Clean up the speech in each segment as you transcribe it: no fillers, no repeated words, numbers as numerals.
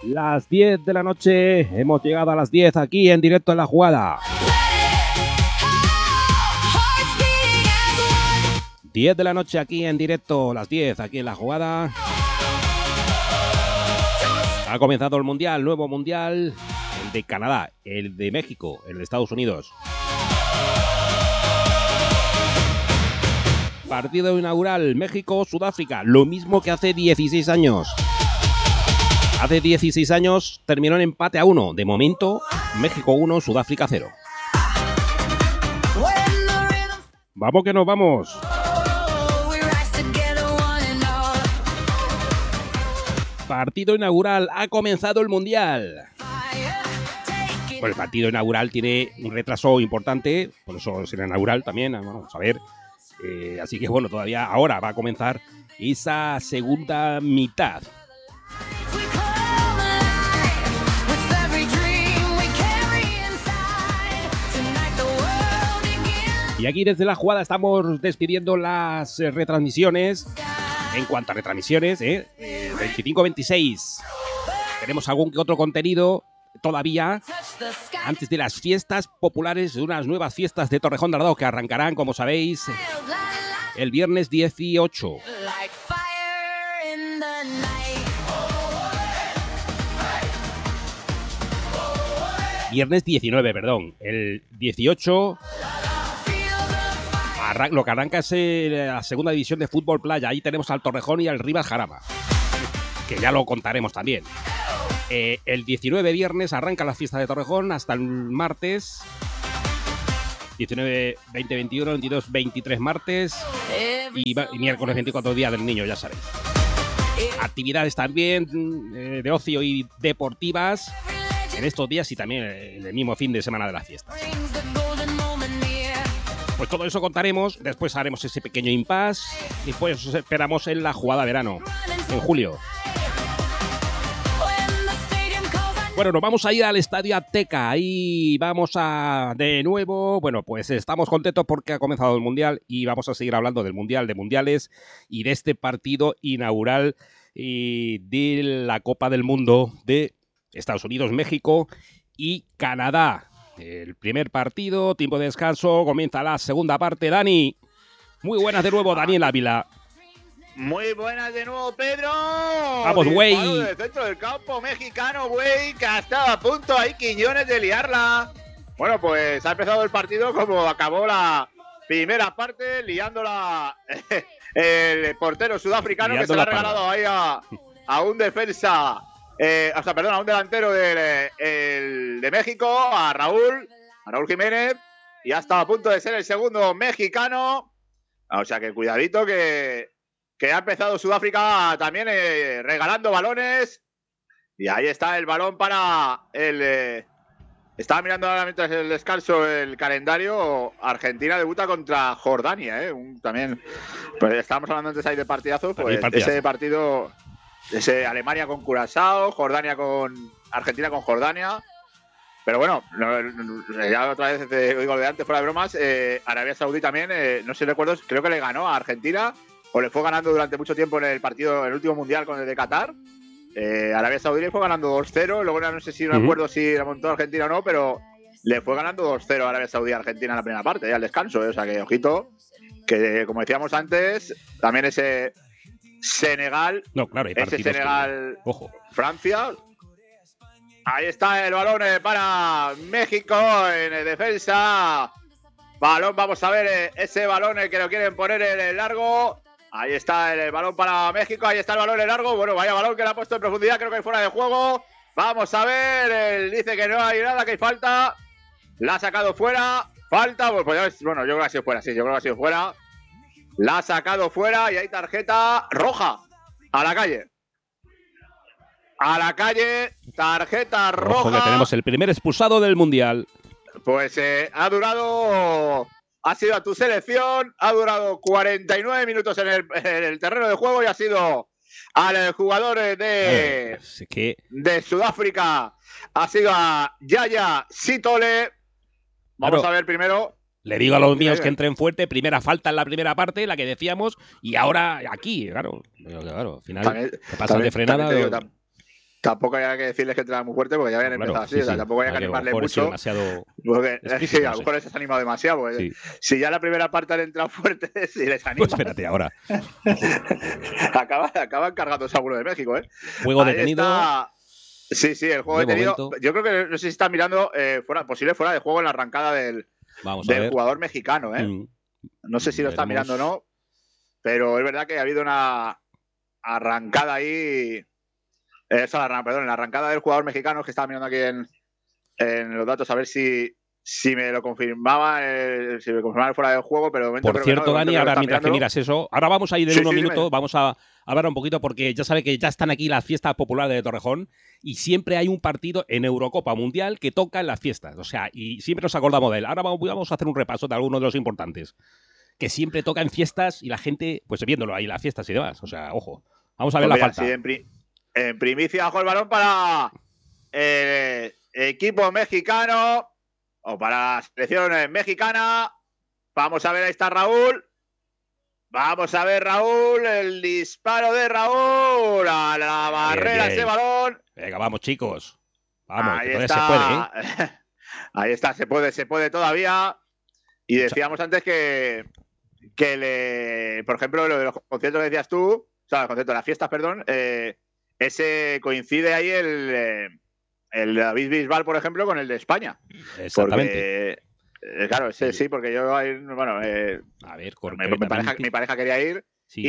Las 10 de la noche, hemos llegado a las 10 aquí en directo en La Jugada. 10 de la noche aquí en directo, las 10 aquí en La Jugada. Ha comenzado el Mundial, nuevo Mundial, el de Canadá, el de México, el de Estados Unidos. Partido inaugural, México-Sudáfrica, lo mismo que hace 16 años. Hace 16 años terminó en empate a 1. De momento, México 1, Sudáfrica 0. Vamos que nos vamos. Partido inaugural, ha comenzado el Mundial. Bueno, el partido inaugural tiene un retraso importante, por eso será inaugural también, vamos a ver. Así que bueno, todavía ahora va a comenzar esa segunda mitad. Y aquí desde La Jugada estamos despidiendo las retransmisiones. En cuanto a retransmisiones, 25-26. Tenemos algún que otro contenido todavía antes de las fiestas populares, de unas nuevas fiestas de Torrejón de Ardoz que arrancarán, como sabéis, el viernes 18. Viernes 19, perdón. El 18... Lo que arranca es la segunda división de fútbol playa. Ahí tenemos al Torrejón y al Rivas Jarama, que ya lo contaremos también. El 19 viernes arranca la fiesta de Torrejón hasta el martes. 19, 20, 21, 22, 23 martes y miércoles 24, día del niño, ya sabéis. Actividades también de ocio y deportivas en estos días y también el mismo fin de semana de las fiestas. Pues todo eso contaremos, después haremos ese pequeño impasse y pues os esperamos en La Jugada verano, en julio. Bueno, nos vamos a ir al Estadio Azteca, ahí vamos a, de nuevo, bueno, pues estamos contentos porque ha comenzado el Mundial y vamos a seguir hablando del Mundial, de Mundiales y de este partido inaugural de la Copa del Mundo de Estados Unidos, México y Canadá. El primer partido, tiempo de descanso, comienza la segunda parte. Dani, muy buenas de nuevo, Daniel Ávila. Muy buenas de nuevo, Pedro. Vamos, güey. Del centro del campo mexicano, güey, que ha estado a punto ahí Quiñones de liarla. Bueno, pues ha empezado el partido como acabó la primera parte, liándola el portero sudafricano liando que se la ha regalado ahí a un defensa. A un delantero de México, a Raúl Jiménez, y ha estado a punto de ser el segundo mexicano. O sea que cuidadito que ha empezado Sudáfrica también regalando balones. Y ahí está el balón para el... estaba mirando ahora mientras el descanso el calendario. Argentina debuta contra Jordania, también. Pues estábamos hablando antes ahí de partidazos. Pues ese partido... Ese Alemania con Curazao, Argentina con Jordania. Pero bueno, ya otra vez te digo de antes, fuera de bromas, Arabia Saudí también, no sé recuerdo, creo que le ganó a Argentina, o le fue ganando durante mucho tiempo en el partido, el último mundial con el de Qatar. Arabia Saudí le fue ganando 2-0, luego no sé si no recuerdo si la montó Argentina o no, pero le fue ganando 2-0 a Arabia Saudí a Argentina en la primera parte, ya al descanso, o sea que ojito, que como decíamos antes, también ese... Senegal, ese Senegal, ojo. Francia. Ahí está el balón para México en defensa. Balón, vamos a ver ese balón que lo quieren poner en el largo. Ahí está el balón para México. Ahí está el balón en el largo. Bueno, vaya balón que le ha puesto en profundidad. Creo que hay fuera de juego. Vamos a ver. Él dice que no hay nada, que hay falta. La ha sacado fuera. Falta. Bueno, yo creo que ha sido fuera. Sí, yo creo que ha sido fuera. La ha sacado fuera y hay tarjeta roja. A la calle. A la calle, tarjeta roja. Ojo que tenemos el primer expulsado del Mundial. Pues ha durado... Ha sido a tu selección. Ha durado 49 minutos en el terreno de juego y ha sido al jugador de Sudáfrica. Ha sido a Yaya Sitole. Vamos a ver primero... Le digo a los míos que entren fuerte, primera falta en la primera parte, la que decíamos, y ahora aquí, claro, al final te pasas de frenada. tampoco hay que decirles que entraba muy fuerte porque ya habían empezado así. O sea, tampoco hay que animarle mucho. Demasiado porque sí, a lo mejor les has animado demasiado. Porque si ya la primera parte han entrado fuertes y les animas. Pues espérate ahora. acaban cargando seguro de México, ¿eh? Juego detenido. Sí, el juego detenido. Yo creo que no sé si está mirando posible fuera de juego en la arrancada del jugador mexicano, ¿eh? No sé si lo está mirando o no, pero es verdad que ha habido una arrancada ahí. En la arrancada del jugador mexicano, que estaba mirando aquí en los datos, a ver si me lo confirmaba, si me confirmaba fuera del juego, pero de momento. Por cierto, Dani, ahora mientras que miras eso, ahora vamos a ir en unos minutos, vamos a hablar un poquito, porque ya sabe que ya están aquí las fiestas populares de Torrejón y siempre hay un partido en Eurocopa Mundial que toca en las fiestas. O sea, y siempre nos acordamos de él. Ahora vamos a hacer un repaso de algunos de los importantes, que siempre toca en fiestas y la gente, pues viéndolo ahí, las fiestas y demás. O sea, ojo, vamos a ver la falta. Sí, en primicia, bajo el balón para el equipo mexicano o para la selección mexicana. Vamos a ver, ahí está Raúl. Vamos a ver, Raúl, el disparo de Raúl a la barrera, ese balón. Venga, vamos, chicos. Vamos, ahí que está. Se puede, ¿eh? Ahí está, se puede todavía. Y decíamos antes que por ejemplo, lo de los conciertos que decías tú, o sea, los conciertos de las fiestas, perdón, ese coincide ahí el David Bisbal, por ejemplo, con el de España. Exactamente. Porque, claro, sí, porque yo, bueno, a ver, mi pareja quería ir.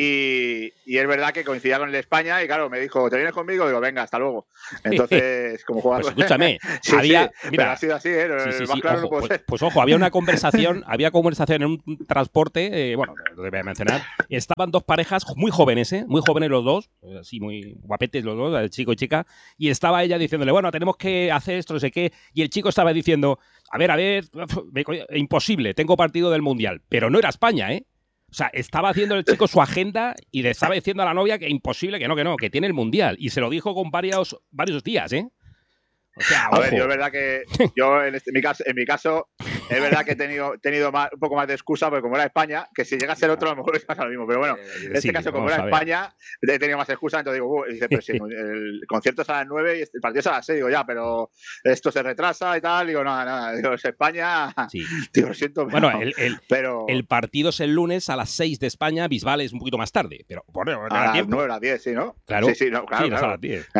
Sí. Y es verdad que coincidía con el de España y claro, me dijo, ¿te vienes conmigo? Digo, venga, hasta luego. Entonces, como jugar... Pues escúchame, mira, pero ha sido así, ¿eh? Más claro ojo, no puedo ser. Pues ojo, había conversación en un transporte, bueno, lo voy a mencionar, estaban dos parejas muy jóvenes, muy jóvenes los dos, así muy guapetes los dos, el chico y chica, y estaba ella diciéndole, bueno, tenemos que hacer esto, no sé qué, y el chico estaba diciendo, a ver, imposible, tengo partido del Mundial, pero no era España, ¿eh? O sea, estaba haciendo el chico su agenda y le estaba diciendo a la novia que imposible, que no, que tiene el Mundial. Y se lo dijo con varios días, ¿eh? O sea, a ver, yo es verdad que yo en mi caso es verdad que he tenido un poco más de excusa, porque como era España, que si llega a ser otro a lo mejor pasa lo mismo, pero bueno, en este caso como era España he tenido más excusa, entonces digo, dice, pero si el concierto es a las 9 y el partido es a las 6, digo, ya, pero esto se retrasa y tal, digo, nada, digo, es España, digo, lo siento, pero... Bueno, el partido es el lunes a las 6 de España, Bisbal es un poquito más tarde, pero a las 9 a las 10, sí, ¿no? Claro, sí, no, claro. A las 10.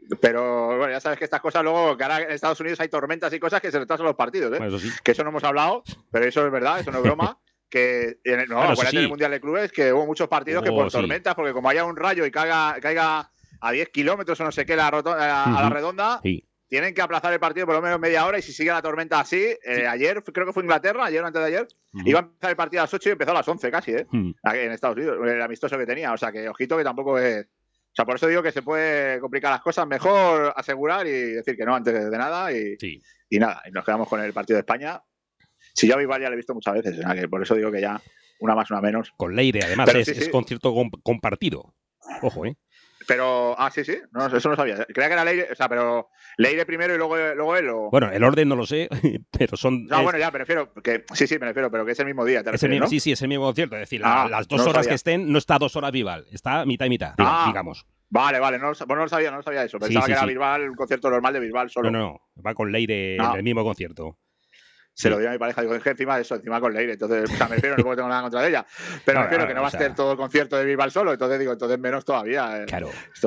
Pero bueno, ya sabes que estas cosas luego, que ahora en Estados Unidos hay tormentas y cosas que se retrasan los partidos, ¿eh? Bueno, eso sí. Que eso no hemos hablado, pero eso es verdad, eso no es broma. Que acuérdate del Mundial de Clubes que hubo muchos partidos que por tormentas, porque como haya un rayo y caiga a 10 kilómetros o no sé qué a la redonda, tienen que aplazar el partido por lo menos media hora, y si sigue la tormenta así, ayer, creo que fue Inglaterra, ayer o antes de ayer, iba a empezar el partido a las 8 y empezó a las 11 casi, en Estados Unidos, el amistoso que tenía, o sea que ojito que tampoco es... O sea, por eso digo que se puede complicar las cosas, mejor asegurar y decir que no antes de nada y nada, y nos quedamos con el partido de España. Si yo a Bisbal ya lo he visto muchas veces, o sea, que por eso digo que ya una más, una menos. Con Leire, además, pero es concierto compartido. Ojo, ¿eh? Pero, sí, no, eso no sabía. Creía que era Leire, o sea, pero Leire primero y luego él. ¿O? Bueno, el orden no lo sé, pero son... No, bueno, ya, me refiero, que pero que es el mismo día, ¿te refieres, ¿no? Sí, es el mismo concierto, es decir, las 2 horas que estén, no está 2 horas Bisbal, está mitad y mitad, digamos. Vale, no lo sabía eso, pensaba que era Bisbal, un concierto normal de Bisbal solo. No, va con Leire en el mismo concierto. Se lo digo a mi pareja, digo, es que encima con Leire, entonces, o sea, me refiero, no tengo nada contra ella, pero me refiero que no va a ser todo el concierto de Bisbal solo, entonces menos todavía. Claro. Esto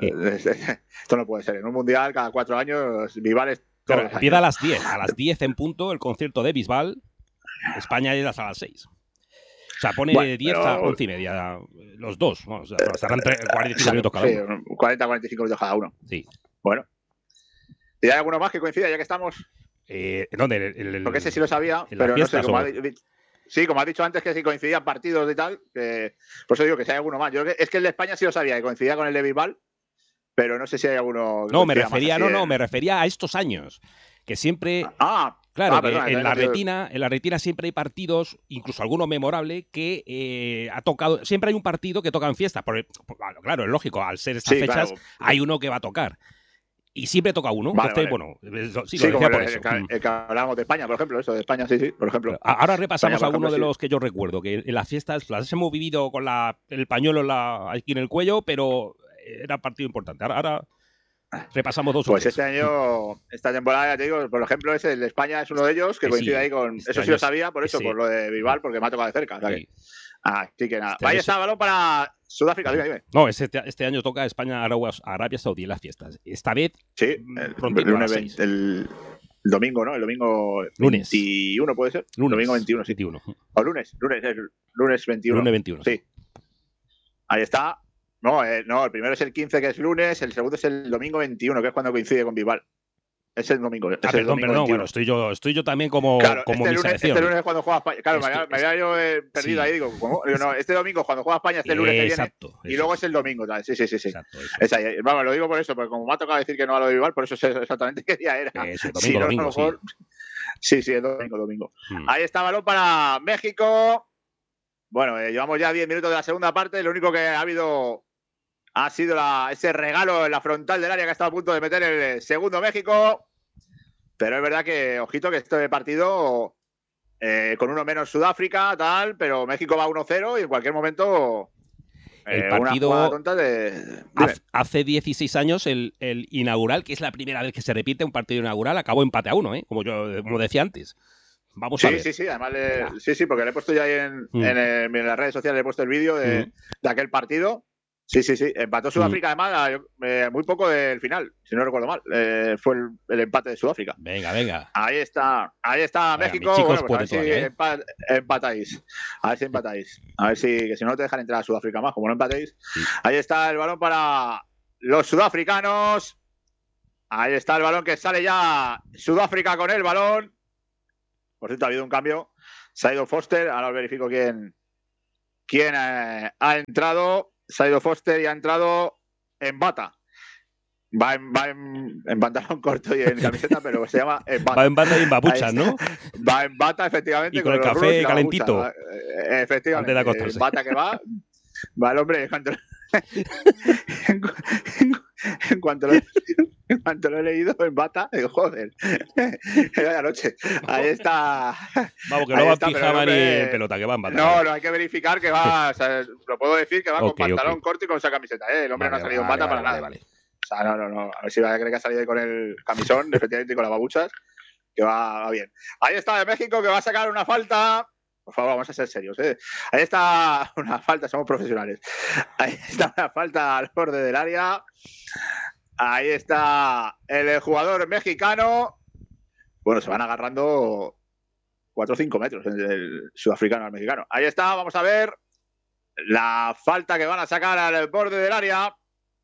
no puede ser. En un mundial, cada 4 años, Bisbal es todo. Claro, empieza a las 10 en punto el concierto de Bisbal, España es a las 6. O sea, pone 10 a 11 y media, los dos, o sea, estarán 45 minutos cada uno. 40-45 minutos cada uno. Sí. Bueno. ¿Y hay alguno más que coincida, ya que estamos? ¿Dónde? Porque ese sí lo sabía, pero no sé, como has dicho antes, que si coincidían partidos y tal, por eso digo que si hay alguno más. Es que el de España sí lo sabía, que coincidía con el de Bisbal, pero no sé si hay alguno... No, me refería a estos años, que siempre... Perdón, en la retina siempre hay partidos, incluso alguno memorable, que ha tocado... Siempre hay un partido que toca en fiesta, claro, es lógico, al ser estas fechas, hay uno que va a tocar. Y siempre toca uno. Entonces, bueno, sí, lo decía por eso. El que hablábamos de España, por ejemplo, eso de España, sí, por ejemplo. Ahora repasamos algunos de los que yo recuerdo, que en las fiestas las hemos vivido con el pañuelo aquí en el cuello, pero era partido importante. Ahora repasamos dos o Pues tres. esta temporada, ya te digo, por ejemplo, el de España es uno de ellos, que coincide ahí con... Eso sí lo sabía, por eso, por lo de Bilbao, porque me ha tocado de cerca. Sí. Así que nada. Ahí está el balón para Sudáfrica, dime. No, este año toca España, Arabia Saudí en las fiestas. Esta vez, sí, prontito, el lunes 20, el domingo, ¿no? El domingo lunes. 21, ¿puede ser? Lunes. Domingo 21, sí. 21. O lunes 21. Lunes 21. Sí. Ahí está. No, el primero es el 15, que es lunes, el segundo es el domingo 21, que es cuando coincide con Bilbao. Es el domingo. Perdón. Bueno, estoy yo también como, claro, como mi selección. Este lunes es cuando juega España. Claro, me había yo perdido ahí. Digo, ¿cómo? No, este domingo es cuando juega España, este lunes que viene. Y luego es el domingo. Sí. Exacto, es ahí. Vamos, lo digo por eso, porque como me ha tocado decir que no a lo de Bilbao, por eso sé exactamente qué día era. Domingo, sí. Sí, es domingo. Ahí está balón para México. Bueno, llevamos ya 10 minutos de la segunda parte. Lo único que ha habido ha sido ese regalo en la frontal del área que ha estado a punto de meter el segundo México. Pero es verdad que, ojito, que este partido con uno menos Sudáfrica, tal, pero México va 1-0 y en cualquier momento el partido una tonta de... hace 16 años el inaugural, que es la primera vez que se repite un partido inaugural, acabó empate a 1, como decía antes. Vamos a ver. Sí, además sí, porque le he puesto ya ahí en las redes sociales, le he puesto el vídeo de aquel partido. Sí, empató Sudáfrica además muy poco del final, si no recuerdo mal. Fue el empate de Sudáfrica. Venga. Ahí está México. Chicos, bueno, pues a ver si empatáis. A ver si empatáis. A ver que si no te dejan entrar a Sudáfrica más, como no empatéis. Sí. Ahí está el balón para los sudafricanos. Ahí está el balón que sale ya Sudáfrica con el balón. Por cierto, ha habido un cambio. Se ha ido Foster. Ahora os verifico quién ha entrado. Se ha ido Foster y ha entrado en bata. Va en pantalón corto y en camiseta, pero se llama en bata. Va en bata y en babuchas, ¿no? Va en bata, efectivamente. Y con el café calentito. Efectivamente. Antes de acostarse. En bata que va el hombre. En cuanto lo he leído en bata, digo, joder, era de noche. Ahí está. Vamos, que no va en pijama ni en pelota, que va en bata. No, hay que verificar que va, o sea, lo puedo decir, que va con pantalón corto y con esa camiseta. El hombre no ha salido en bata para nada. O sea, no. A ver si va a creer que ha salido ahí con el camisón, efectivamente, y con las babuchas, que va bien. Ahí está de México, que va a sacar una falta. Por favor, vamos a ser serios. Ahí está una falta, somos profesionales. Ahí está una falta al borde del área. Ahí está el jugador mexicano. Bueno, se van agarrando 4 o 5 metros el sudafricano al mexicano. Ahí está, vamos a ver la falta que van a sacar al borde del área.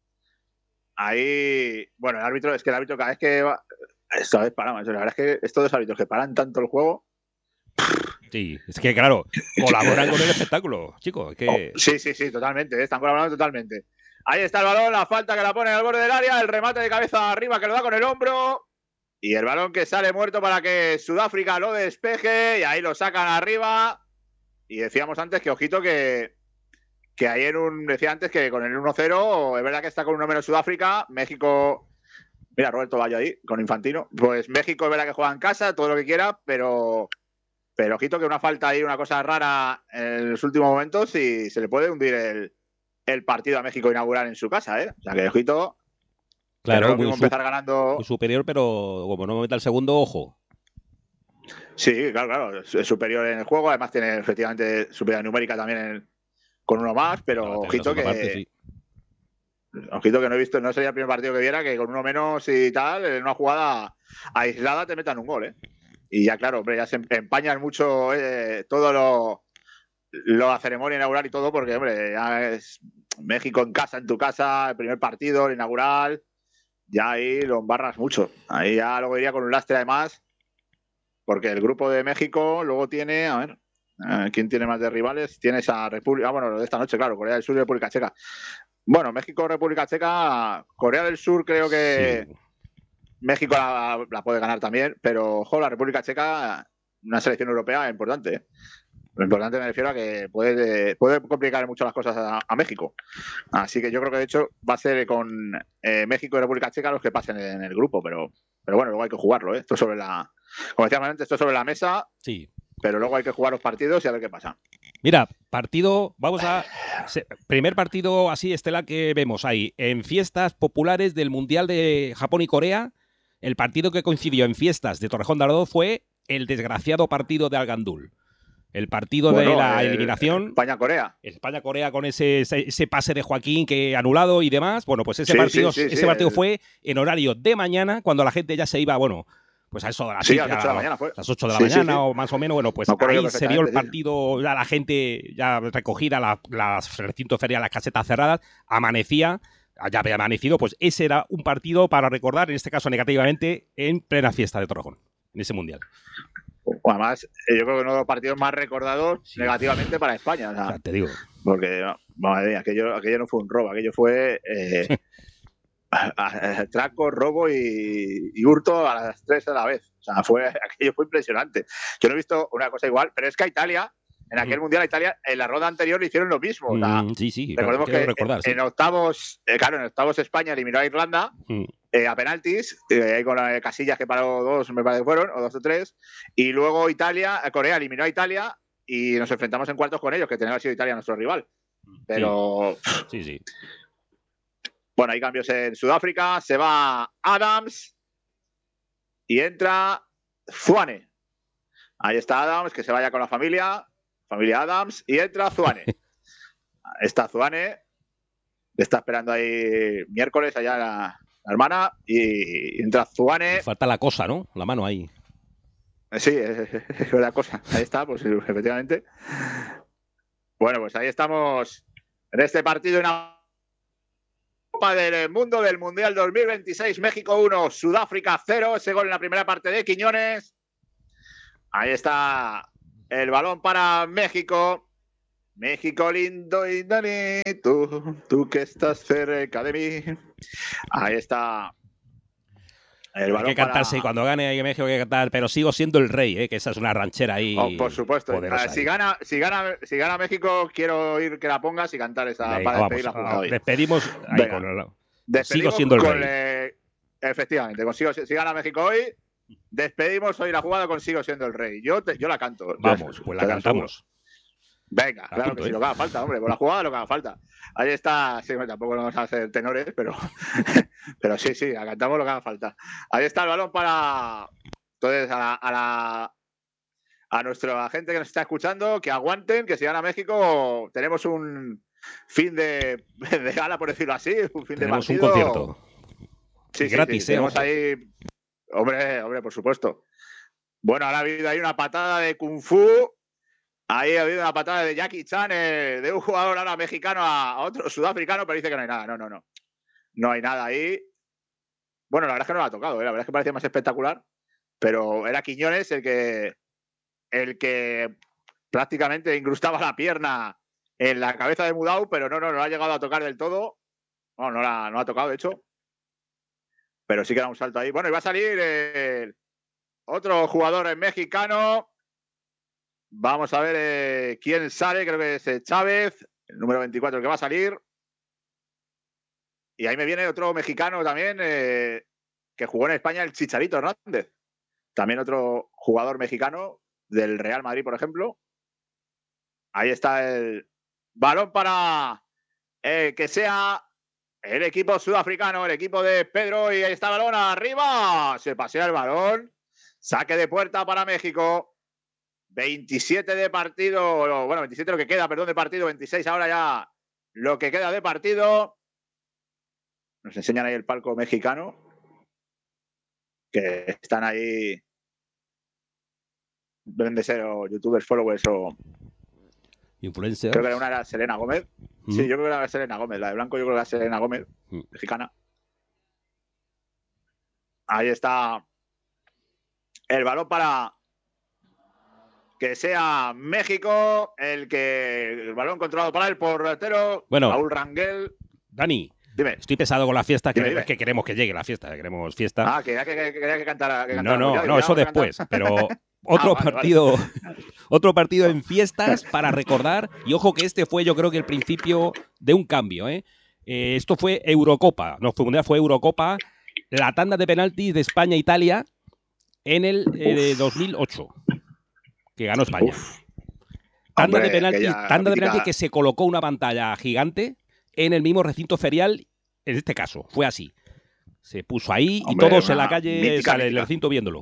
Ahí, bueno, el árbitro cada vez que va, esta vez paramos. La verdad es que estos dos árbitros que paran tanto el juego. Sí, es que claro, colaboran con el espectáculo, chicos. Sí, totalmente, están colaborando totalmente. Ahí está el balón, la falta que la pone al borde del área, el remate de cabeza arriba que lo da con el hombro y el balón que sale muerto para que Sudáfrica lo despeje y ahí lo sacan arriba. Y decíamos antes que, ojito, que ayer decía antes que con el 1-0, es verdad que está con uno menos Sudáfrica, México... Mira, Roberto Bayo ahí, con Infantino. Pues México es verdad que juega en casa, todo lo que quiera, pero ojito que una falta ahí, una cosa rara en los últimos momentos y se le puede hundir el partido a México inaugural en su casa, ¿eh? O sea, que ojito. Claro, muy empezar ganando. Muy superior, pero como no meta el segundo, ojo. Sí, claro, es superior en el juego, además tiene efectivamente superioridad numérica también con uno más, pero ojito que... Parte, sí. Ojito que no he visto, no sería el primer partido que viera que con uno menos y tal, en una jugada aislada te metan un gol, ¿eh? Y ya, claro, hombre, ya se empañan mucho todo la ceremonia inaugural y todo, porque, hombre, ya es México en casa, en tu casa, el primer partido, el inaugural, ya ahí lo embarras mucho. Ahí ya luego iría con un lastre además, porque el grupo de México luego tiene, a ver, ¿quién tiene más de rivales? Tiene esa República, bueno, lo de esta noche, claro, Corea del Sur y República Checa. Bueno, México, República Checa, Corea del Sur creo que... Sí. México la puede ganar también, pero ojo, la República Checa, una selección europea importante. ¿eh? Lo importante me refiero a que puede complicar mucho las cosas a México. Así que yo creo que de hecho va a ser con México y República Checa los que pasen en el grupo, pero bueno, luego hay que jugarlo. ¿eh? Esto sobre como decíamos antes, esto sobre la mesa, sí. Pero luego hay que jugar los partidos y a ver qué pasa. Mira, primer partido así estelar que vemos ahí, en fiestas populares del Mundial de Japón y Corea. El partido que coincidió en fiestas de Torrejón de Ardoz fue el desgraciado partido de Algandul. El partido de Bueno, la eliminación. España-Corea. España-Corea con ese pase de Joaquín que anulado y demás. Bueno, pues ese Sí, partido, sí, sí, ese sí, partido fue en horario de mañana, cuando la gente ya se iba, bueno, pues a eso de las, sí, a las 8 de la mañana fue. las 8 de la Sí, sí, mañana sí. o más o menos. Bueno, pues Me acuerdo yo ahí se vio el perfectamente, sí. partido, ya la gente ya recogida, las recintos ferias, las casetas cerradas, amanecía. Ya había amanecido, pues ese era un partido para recordar, en este caso negativamente, en plena fiesta de Torrejón, en ese mundial. Además, yo creo que uno de los partidos más recordados negativamente para España. O sea, te digo. Porque, madre mía, aquello no fue un robo, aquello fue atraco, robo y hurto a las 3 a la vez. O sea, aquello fue impresionante. Yo no he visto una cosa igual, pero es que a Italia, en aquel mundial a Italia, en la ronda anterior le hicieron lo mismo. O sea, sí, recordemos que recordar, en octavos, en octavos España eliminó a Irlanda a penaltis, ahí con Casillas que paró 2, me parece que fueron, o 2 o 3, y luego Corea eliminó a Italia y nos enfrentamos en cuartos con ellos, que tenía que haber sido Italia nuestro rival. Pero sí. Bueno, hay cambios en Sudáfrica, se va Adams y entra Zwane. Ahí está Adams, que se vaya con la familia Adams, y entra Zwane. Está Zwane, está esperando ahí miércoles allá la hermana, y entra Zwane. Falta la cosa, ¿no? La mano ahí. Sí, es la cosa. Ahí está, pues efectivamente. Bueno, pues ahí estamos en este partido en la Copa del Mundo del Mundial 2026. México 1, Sudáfrica 0. Ese gol en la primera parte de Quiñones. Ahí está el balón para México. México lindo y bonito, tú que estás cerca de mí. Ahí está el balón. Hay que cantarse, cuando gane hay México hay que cantar, pero sigo siendo el rey, que esa es una ranchera ahí. Por supuesto. Poderosa Si gana México, quiero oír que la pongas y cantar esa. Venga, para despedir la jugada hoy. Despedimos ahí despedimos sigo siendo el rey. Efectivamente, si gana México hoy, despedimos hoy la jugada con sigo siendo el rey. Yo la canto. Vamos, pues la cantamos. Venga, claro que sí, lo que haga falta, hombre, por la jugada lo que haga falta. Ahí está, sí, tampoco vamos a hacer tenores, pero sí, la cantamos lo que haga falta. Ahí está el balón para, entonces, a nuestra gente que nos está escuchando, que aguanten, que si gana México tenemos un fin de gala, por decirlo así, un fin tenemos de partido. Un concierto. Sí, gratis, tenemos ahí, hombre, por supuesto. Bueno, ahora ha habido ahí una patada de Kung Fu. Ahí ha habido una patada de Jackie Chan, de un jugador ahora mexicano a otro sudafricano, pero dice que no hay nada. No. No hay nada ahí. Bueno, la verdad es que no lo ha tocado, la verdad es que parecía más espectacular, pero era Quiñones el que prácticamente incrustaba la pierna en la cabeza de Mudau, pero no ha llegado a tocar del todo. No la ha tocado, de hecho. Pero sí que da un salto ahí. Bueno, y va a salir otro jugador mexicano. Vamos a ver quién sale, creo que es Chávez, el número 24 el que va a salir. Y ahí me viene otro mexicano también que jugó en España, el Chicharito Hernández. También otro jugador mexicano del Real Madrid, por ejemplo. Ahí está el balón para que sea el equipo sudafricano, el equipo de Pedro. Y ahí está el balón arriba. Se pasea el balón. Saque de puerta para México. 27 de partido, bueno, 27 lo que queda, perdón, de partido, 26 ahora ya lo que queda de partido. Nos enseñan ahí el palco mexicano, que están ahí, deben de ser o youtubers, followers o influencers. Creo que una era Selena Gómez. Sí, yo creo que era Selena Gómez, la de blanco yo creo que era Selena Gómez, mexicana. Ahí está el balón para que sea México el balón controlado para el portero, bueno, Raúl Rangel. Dani, dime. Estoy pesado con la fiesta, dime. Que queremos que llegue la fiesta, queremos fiesta. Ah, que cantara. No, eso después, pero otro partido, vale. Otro partido en fiestas para recordar, y ojo que este fue yo creo que el principio de un cambio, esto fue Eurocopa, no fue Mundial, fue Eurocopa, la tanda de penaltis de España-Italia en el 2008. Que ganó España. Tanda Hombre, de penalti, aquella tanda de mítica- penalti que se colocó una pantalla gigante en el mismo recinto ferial. En este caso, fue así. Se puso ahí y Hombre, todos en una la calle, mítica, en el mítica. recinto viéndolo.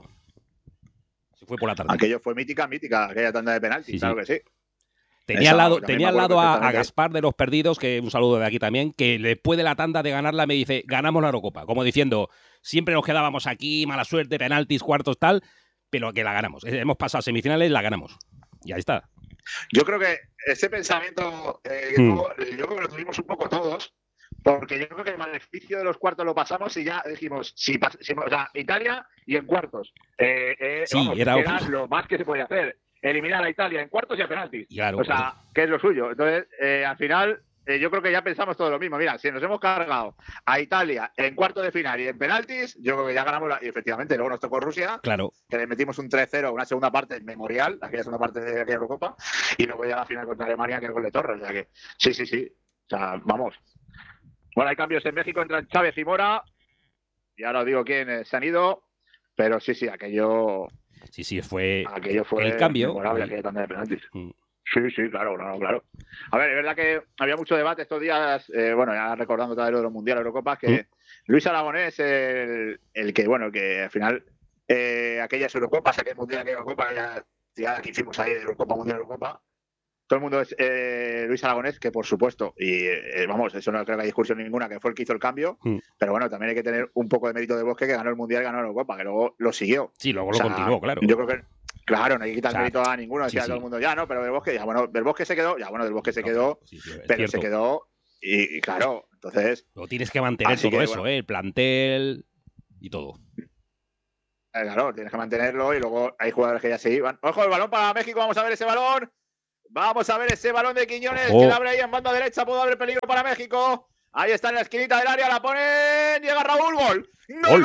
Se fue por la tarde. Aquello fue mítica, aquella tanda de penalti, Sí, claro sí. que sí. Tenía Esa, al lado, vamos, también tenía me al acuerdo lado a perfectamente. Gaspar de los Perdidos, que un saludo de aquí también, que después de la tanda de ganarla me dice, ganamos la Eurocopa. Como diciendo, siempre nos quedábamos aquí, mala suerte, penaltis, cuartos, tal, pero que la ganamos. Hemos pasado semifinales, la ganamos. Y ahí está. Yo creo que ese pensamiento, yo creo que lo tuvimos un poco todos, porque yo creo que el maleficio de los cuartos lo pasamos y ya dijimos, o sea, Italia y en cuartos. Sí, Vamos, era- era lo más que se podía hacer. Eliminar a Italia en cuartos y a penaltis. Claro, o sea, que es lo suyo. Entonces, al final, yo creo que ya pensamos todo lo mismo. Mira, si nos hemos cargado a Italia en cuartos de final y en penaltis, yo creo que ya ganamos. Y efectivamente, luego nos tocó Rusia, claro. que le metimos un 3-0, una segunda parte memorial, aquella segunda parte de aquella Eurocopa, y luego ya la final contra Alemania, que es el gol de Torres. O sea que, sí. O sea, vamos. Bueno, hay cambios en México, entran Chávez y Mora, y ahora os digo quiénes se han ido, pero sí, aquello fue fue el cambio. memorable, aquella tanda de penaltis. Mm. Sí, claro. A ver, es verdad que había mucho debate estos días, bueno, ya recordando todo lo de los mundiales, Eurocopas, que Luis Aragonés, el que, bueno, que al final aquellas Eurocopas, aquel mundial, aquella Eurocopa, ya que hicimos ahí de Eurocopa, Mundial Eurocopa, todo el mundo es Luis Aragonés, que por supuesto, y vamos, eso no creo que haya discusión ninguna, que fue el que hizo el cambio, pero bueno, también hay que tener un poco de mérito de Bosque, que ganó el Mundial y ganó la Eurocopa, que luego lo siguió. Sí, luego lo continuó, claro. Yo creo que, claro, no hay que quitar mérito a ninguno, decía sí. todo el mundo, ya, no, pero Del Bosque, ya, bueno, Del Bosque se quedó, se quedó, pero cierto. se quedó, y claro, entonces... Lo tienes que mantener todo eso, bueno, el plantel y todo. Claro, tienes que mantenerlo y luego hay jugadores que ya se iban. Ojo, el balón para México, vamos a ver ese balón. Vamos a ver ese balón de Quiñones, que la abre ahí en banda derecha, puede haber peligro para México. Ahí está en la esquinita del área, la ponen, llega Raúl, gol. Gol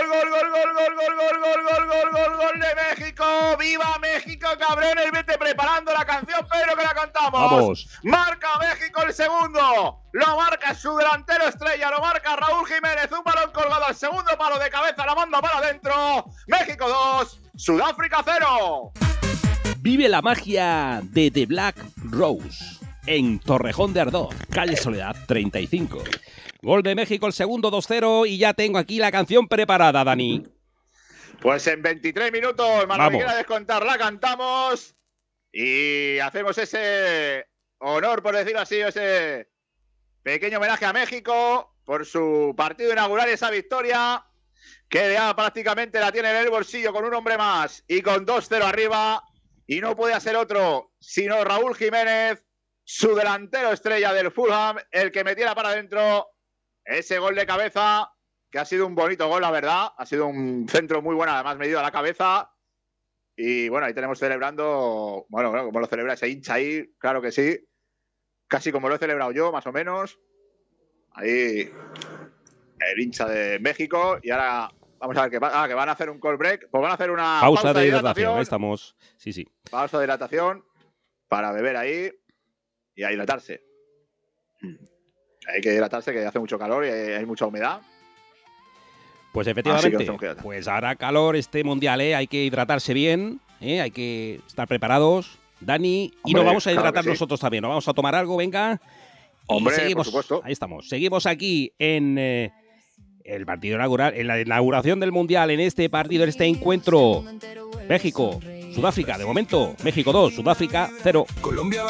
de México. ¡Viva México, cabrones! Vete preparando la canción, pero que la cantamos. Vamos. Marca México el segundo. Lo marca su delantero estrella, lo marca Raúl Jiménez. Un balón colgado al segundo palo de cabeza, la manda para adentro. México 2, Sudáfrica 0. Vive la magia de The Black Rose en Torrejón de Ardoz, calle Soledad 35. Gol de México, el segundo 2-0 y ya tengo aquí la canción preparada, Dani. Pues en 23 minutos, más lo que quiera descontar, la cantamos y hacemos ese honor, por decirlo así, ese pequeño homenaje a México por su partido inaugural, esa victoria que ya prácticamente la tiene en el bolsillo con un hombre más y con 2-0 arriba. Y no puede ser otro sino Raúl Jiménez, su delantero estrella del Fulham, el que metiera para adentro ese gol de cabeza, que ha sido un bonito gol, la verdad. Ha sido un centro muy bueno, además medido a la cabeza. Y bueno, ahí tenemos celebrando, bueno, como lo celebra ese hincha ahí, claro que sí. Casi como lo he celebrado yo, más o menos. Ahí el hincha de México. Y ahora... Vamos a ver que van a hacer un call break. Pues van a hacer una pausa de hidratación. Ahí estamos. Sí. Pausa de hidratación para beber ahí y a hidratarse. Hay que hidratarse, que hace mucho calor y hay mucha humedad. Pues efectivamente, pues hará calor este mundial, ¿eh? Hay que hidratarse bien, hay que estar preparados, Dani. Hombre, y nos vamos a hidratar nosotros también. Nos vamos a tomar algo, venga. Hombre, y seguimos, por supuesto. Ahí estamos. Seguimos aquí en... el partido inaugural, en la inauguración del Mundial, en este partido, en este encuentro. México, Sudáfrica, de momento, México 2, Sudáfrica 0.